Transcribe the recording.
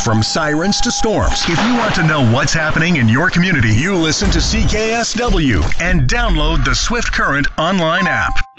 from sirens to storms. If you want to know what's happening in your community, you listen to CKSW and download the Swift Current online app.